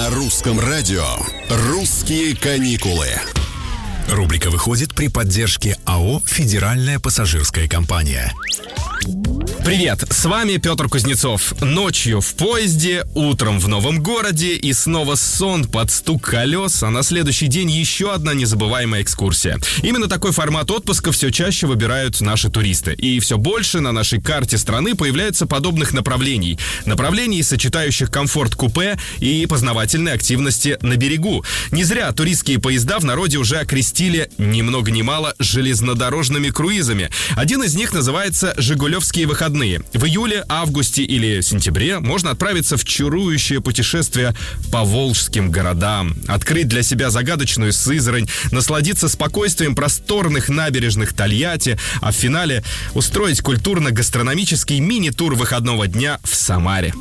На русском радио «Русские каникулы». Рубрика выходит при поддержке АО «Федеральная пассажирская компания». Привет, с вами Петр Кузнецов. Ночью в поезде, утром в новом городе и снова сон под стук колес, а на следующий день еще одна незабываемая экскурсия. Именно такой формат отпуска все чаще выбирают наши туристы. И все больше на нашей карте страны появляется подобных направлений. Направлений, сочетающих комфорт купе и познавательные активности на берегу. Не зря туристские поезда в народе уже окрестили ни много ни мало железнодорожными круизами. Один из них называется «Жигулевские выходные». В июле, августе или сентябре можно отправиться в чарующее путешествие по волжским городам, открыть для себя загадочную Сызрань, насладиться спокойствием просторных набережных Тольятти, а в финале устроить культурно-гастрономический мини-тур выходного дня в Самаре.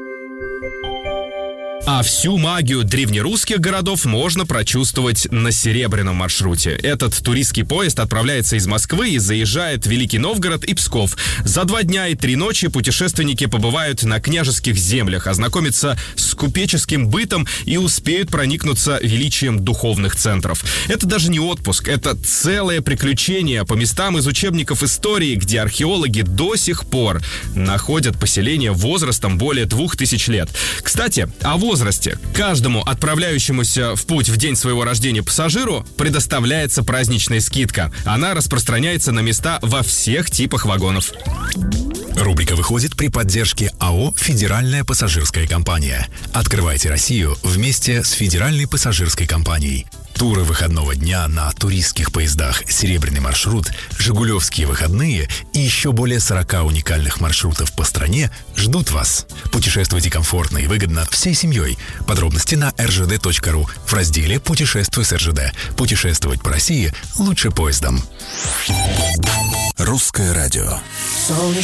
А всю магию древнерусских городов можно прочувствовать на Серебряном маршруте. Этот туристский поезд отправляется из Москвы и заезжает в Великий Новгород и Псков. За 2 дня и 3 ночи путешественники побывают на княжеских землях, ознакомятся с купеческим бытом и успеют проникнуться величием духовных центров. Это даже не отпуск, это целое приключение по местам из учебников истории, где археологи до сих пор находят поселения возрастом более 2000 лет. Кстати, о возрасте. Каждому отправляющемуся в путь в день своего рождения пассажиру предоставляется праздничная скидка. Она распространяется на места во всех типах вагонов. Рубрика выходит при поддержке АО «Федеральная пассажирская компания». Открывайте Россию вместе с Федеральной пассажирской компанией. Туры выходного дня на туристских поездах «Серебряный маршрут», «Жигулевские выходные» и еще более 40 уникальных маршрутов по стране ждут вас. Путешествуйте комфортно и выгодно всей семьей. Подробности на rgd.ru в разделе «Путешествуй с РЖД». Путешествовать по России лучше поездом. Русское радио.